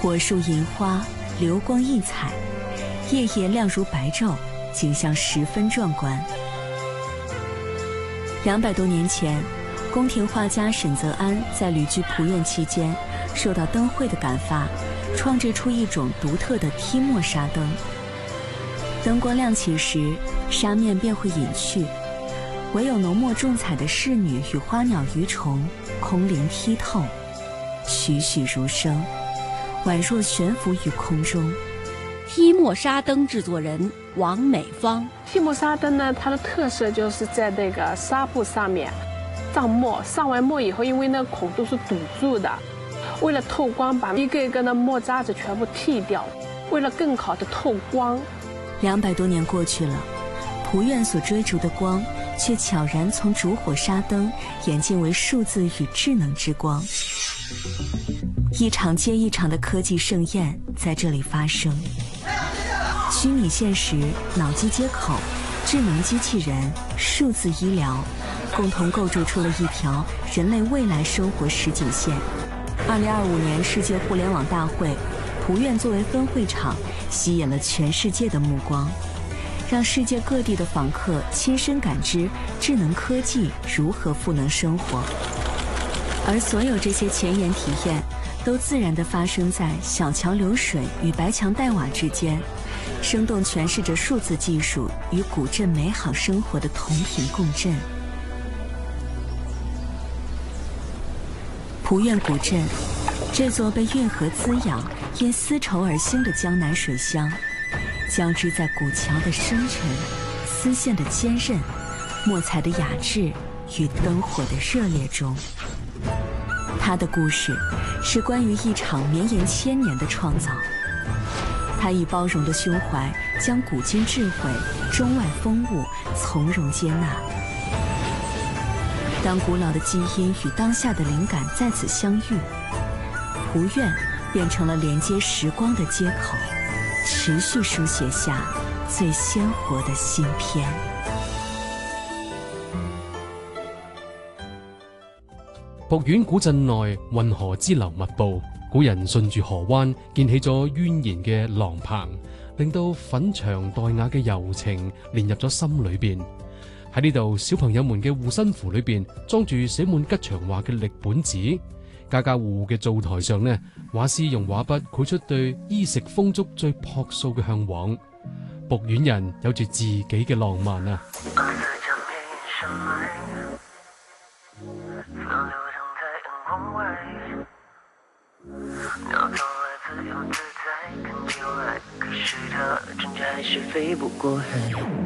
火树银花，流光溢彩，夜夜亮如白昼，景象十分壮观。200多年前，宫廷画家沈泽安在旅居蒲院期间，受到灯会的感发，创制出一种独特的梯墨纱灯。灯光亮起时，纱面便会隐去，唯有浓墨重彩的仕女与花鸟鱼虫空灵剔透，栩栩如生，宛若悬浮于空中。 梯墨纱灯制作人王美芳。 梯墨纱灯呢，它的特色就是在那个纱布上面上墨，上完墨以后，因为那个孔都是堵住的，为了透光，把一个一个的墨渣子全部剃掉，为了更好的透光。 200多年过去了，蒲院所追逐的光，却悄然从烛火纱灯演进为数字与智能之光。一场接一场的科技盛宴在这里发生，虚拟现实、脑机接口、智能机器人、数字医疗，共同构筑出了一条人类未来生活实景线。2025年世界互联网大会，蒲院作为分会场，吸引了全世界的目光，让世界各地的访客亲身感知智能科技如何赋能生活。而所有这些前沿体验，都自然地发生在小桥流水与白墙黛瓦之间，生动诠释着数字技术与古镇美好生活的同频共振。蒲院古镇，这座被运河滋养、因丝绸而兴的江南水乡，交织在古桥的深沉、丝线的坚韧、墨彩的雅致与灯火的热烈中。它的故事是关于一场绵延千年的创造。它以包容的胸怀，将古今智慧、中外风物从容接纳。当古老的基因与当下的灵感在此相遇，蒲院变成了连接时光的接口，持续书写下最鲜活的新篇。 蒲院古鎮內運河支流密布，古人順住河灣建起咗蜿蜒嘅廊棚，令到粉牆黛雅嘅柔情連入咗心裏邊。喺呢度，小朋友們嘅護身符裏邊裝住寫滿吉祥話嘅歷本紙，家家戶戶嘅灶台上呢，畫師用畫筆繪出對衣食豐足最樸素嘅向往。蒲院人有住自己嘅浪漫啊！ 鸟从来自由自在，更久爱，可是它终究还是飞不过海。